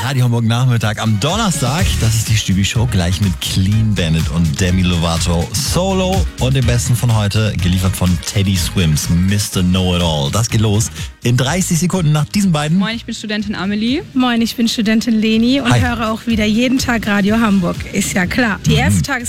Radio Hamburg Nachmittag am Donnerstag. Das ist die Stübi-Show gleich mit Clean Bandit und Demi Lovato. Solo und dem Besten von heute, geliefert von Teddy Swims, Mr. Know-It-All. Das geht los in 30 Sekunden nach diesen beiden. Moin, ich bin Studentin Amelie. Moin, ich bin Studentin Leni und höre auch wieder jeden Tag Radio Hamburg. Ist ja klar. Die erste